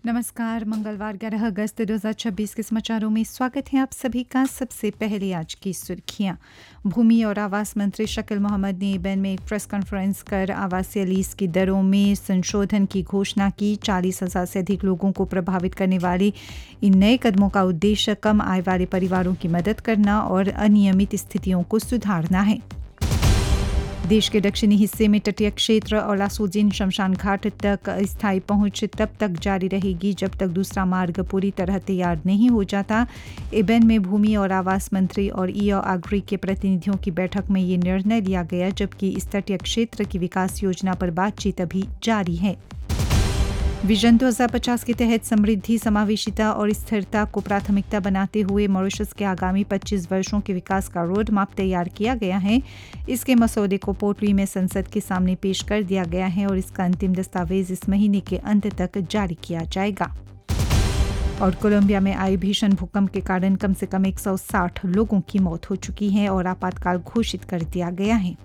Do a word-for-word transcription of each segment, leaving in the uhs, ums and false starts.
नमस्कार। मंगलवार ग्यारह अगस्त दो हज़ार छब्बीस के समाचारों में स्वागत है आप सभी का। सबसे पहले आज की सुर्खियां। भूमि और आवास मंत्री शकील मोहम्मद ने ईबेन में एक प्रेस कॉन्फ्रेंस कर आवासीय लीज की दरों में संशोधन की घोषणा की। चालीस हजार से अधिक लोगों को प्रभावित करने वाले इन नए कदमों का उद्देश्य कम आय वाले परिवारों की मदद करना और अनियमित स्थितियों को सुधारना है। देश के दक्षिणी हिस्से में तटीय क्षेत्र और लासोजिन शमशान घाट तक स्थायी पहुंच तब तक जारी रहेगी जब तक दूसरा मार्ग पूरी तरह तैयार नहीं हो जाता। ईबेन में भूमि और आवास मंत्री और ईओ आग्री के प्रतिनिधियों की बैठक में ये निर्णय लिया गया, जबकि इस तटीय क्षेत्र की विकास योजना पर बातचीत अभी जारी है। विजन दो हज़ार पचास के तहत समृद्धि, समावेशिता और स्थिरता को प्राथमिकता बनाते हुए मॉरिशस के आगामी पच्चीस वर्षों के विकास का रोड मैप तैयार किया गया है। इसके मसौदे को पोर्टली में संसद के सामने पेश कर दिया गया है और इसका अंतिम दस्तावेज इस महीने के अंत तक जारी किया जाएगा। और कोलंबिया में आए भीषण भूकंप के कारण कम से कम एक सौ साठ लोगों की मौत हो चुकी है और आपातकाल घोषित कर दिया गया है।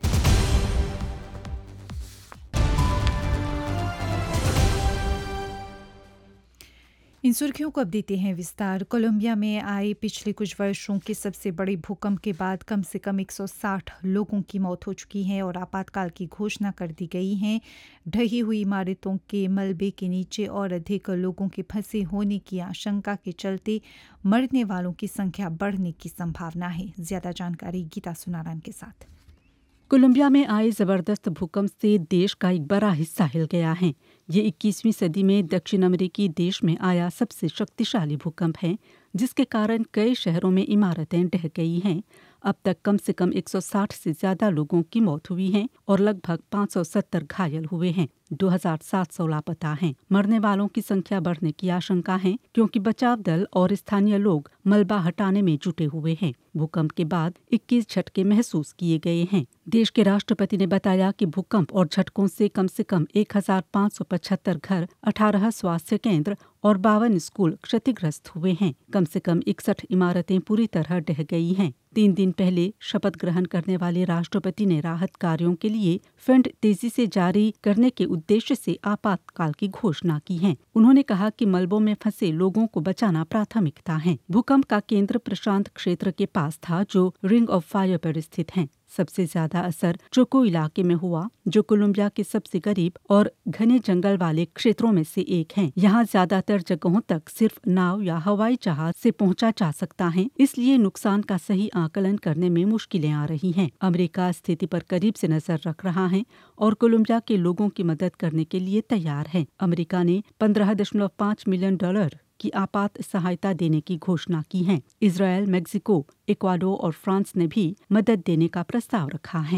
इन सुर्खियों को अब देते हैं विस्तार। कोलंबिया में आए पिछले कुछ वर्षों के सबसे बड़े भूकंप के बाद कम से कम एक सौ साठ लोगों की मौत हो चुकी है और आपातकाल की घोषणा कर दी गई है। ढही हुई इमारतों के मलबे के नीचे और अधिक लोगों के फंसे होने की आशंका के चलते मरने वालों की संख्या बढ़ने की संभावना है। ज्यादा जानकारी गीता सुनाराम के साथ। कोलंबिया में आए जबरदस्त भूकंप से देश का एक बड़ा हिस्सा हिल गया है। ये इक्कीसवीं सदी में दक्षिण अमेरिकी देश में आया सबसे शक्तिशाली भूकंप है, जिसके कारण कई शहरों में इमारतें ढह गई हैं। अब तक कम से कम एक सौ साठ से ज्यादा लोगों की मौत हुई है और लगभग पाँच सौ सत्तर घायल हुए हैं। दो हज़ार सात सौ लापता हैं। मरने वालों की संख्या बढ़ने की आशंका है, क्योंकि बचाव दल और स्थानीय लोग मलबा हटाने में जुटे हुए हैं। भूकंप के बाद इक्कीस झटके महसूस किए गए हैं। देश के राष्ट्रपति ने बताया कि भूकंप और झटकों से कम से कम एक हजार पाँच सौ पचहत्तर घर, अठारह स्वास्थ्य केंद्र और बावन स्कूल क्षतिग्रस्त हुए हैं। कम से कम इकसठ इमारतें पूरी तरह ढह गई हैं। तीन दिन पहले शपथ ग्रहण करने वाले राष्ट्रपति ने राहत कार्यों के लिए फंड तेजी से जारी करने के उद्देश्य से आपातकाल की घोषणा की है। उन्होंने कहा कि मलबों में फंसे लोगों को बचाना प्राथमिकता है। भूकंप का केंद्र प्रशांत क्षेत्र के पास था, जो रिंग ऑफ फायर पर स्थित है। सबसे ज्यादा असर चोको इलाके में हुआ, जो कोलंबिया के सबसे गरीब और घने जंगल वाले क्षेत्रों में से एक है। यहाँ ज्यादातर जगहों तक सिर्फ नाव या हवाई जहाज से पहुँचा जा सकता है, इसलिए नुकसान का सही आकलन करने में मुश्किलें आ रही हैं। अमेरिका स्थिति पर करीब से नजर रख रहा है और कोलंबिया के लोगों की मदद करने के लिए तैयार है। अमेरिका ने पंद्रह दशमलव पाँच मिलियन डॉलर की आपात सहायता देने की घोषणा की है। इजरायल, मेक्सिको, इक्वाडोर और फ्रांस ने भी मदद देने का प्रस्ताव रखा है।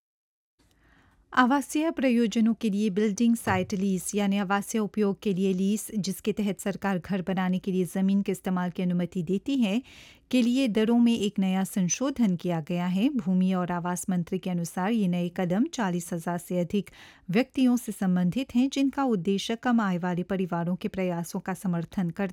आवासीय प्रयोजनों के लिए बिल्डिंग साइट लीज यानी आवासीय उपयोग के लिए लीज, जिसके तहत सरकार घर बनाने के लिए जमीन के इस्तेमाल की अनुमति देती है, के लिए दरों में एक नया संशोधन किया गया है। भूमि और आवास मंत्री के अनुसार ये नए कदम चालीस हजार से अधिक व्यक्तियों से संबंधित हैं, जिनका उद्देश्य कम आय वाले परिवारों के प्रयासों का समर्थन करना